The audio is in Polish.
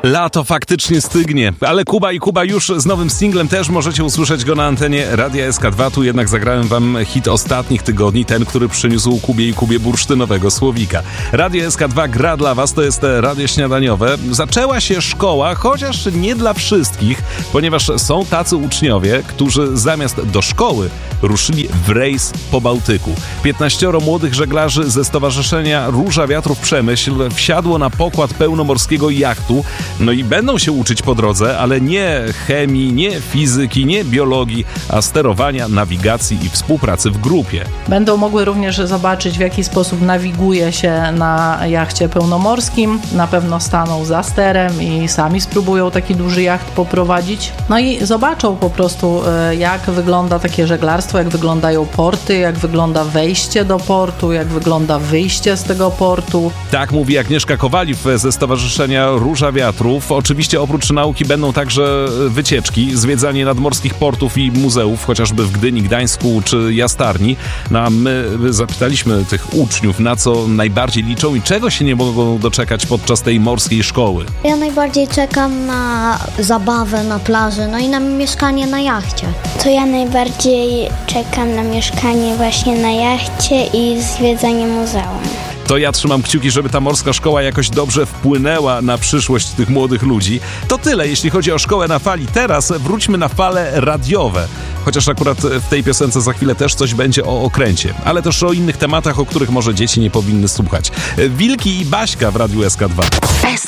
Lato faktycznie stygnie, ale Kuba i Kuba już z nowym singlem też możecie usłyszeć go na antenie Radia SK2. Tu jednak zagrałem wam hit ostatnich tygodni, ten, który przyniósł Kubie i Kubie bursztynowego słowika. Radio SK2 gra dla was, to jest radio śniadaniowe. Zaczęła się szkoła, chociaż nie dla wszystkich, ponieważ są tacy uczniowie, którzy zamiast do szkoły ruszyli w rejs po Bałtyku. 15 młodych żeglarzy ze Stowarzyszenia Róża Wiatrów Przemyśl wsiadło na pokład pełnomorskiego jachtu. No i będą się uczyć po drodze, ale nie chemii, nie fizyki, nie biologii, a sterowania, nawigacji i współpracy w grupie. Będą mogły również zobaczyć, w jaki sposób nawiguje się na jachcie pełnomorskim. Na pewno staną za sterem i sami spróbują taki duży jacht poprowadzić. No i zobaczą po prostu, jak wygląda takie żeglarstwo, jak wyglądają porty, jak wygląda wejście do portu, jak wygląda wyjście z tego portu. Tak mówi Agnieszka Kowaliw ze Stowarzyszenia Róża Wiatrów. Oczywiście oprócz nauki będą także wycieczki, zwiedzanie nadmorskich portów i muzeów, chociażby w Gdyni, Gdańsku czy Jastarni. No a my zapytaliśmy tych uczniów, na co najbardziej liczą i czego się nie mogą doczekać podczas tej morskiej szkoły. Ja najbardziej czekam na zabawę na plaży, no i na mieszkanie na jachcie. To ja najbardziej czekam na mieszkanie właśnie na jachcie i zwiedzanie muzeum. To ja trzymam kciuki, żeby ta morska szkoła jakoś dobrze wpłynęła na przyszłość tych młodych ludzi. To tyle, jeśli chodzi o szkołę na fali. Teraz wróćmy na fale radiowe. Chociaż akurat w tej piosence za chwilę też coś będzie o okręcie. Ale też o innych tematach, o których może dzieci nie powinny słuchać. Wilki i Baśka w Radiu SK2.